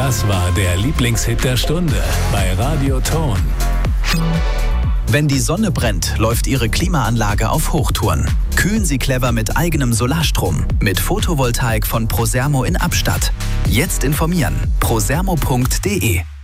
Das war der Lieblingshit der Stunde bei Radio Ton. Wenn die Sonne brennt, läuft Ihre Klimaanlage auf Hochtouren. Kühlen Sie clever mit eigenem Solarstrom. Mit Photovoltaik von Prosermo in Abstatt. Jetzt informieren. prosermo.de